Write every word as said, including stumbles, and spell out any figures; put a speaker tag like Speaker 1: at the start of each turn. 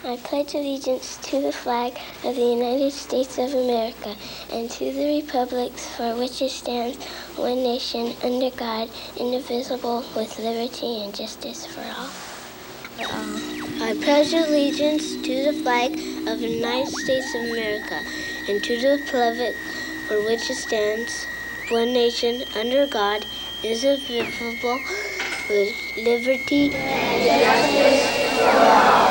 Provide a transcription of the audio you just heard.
Speaker 1: I pledge allegiance to the flag of the United States of America and to the republics for which it stands, one nation, under God, indivisible, with liberty and justice for all. Uh, I pledge allegiance to the flag of the United States of America and to the republic for which it stands, one nation, under God, indivisible, with liberty and justice for all.